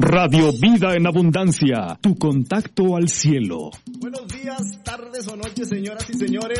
Radio Vida en Abundancia, tu contacto al cielo. Buenos días, tardes o noches, señoras y señores.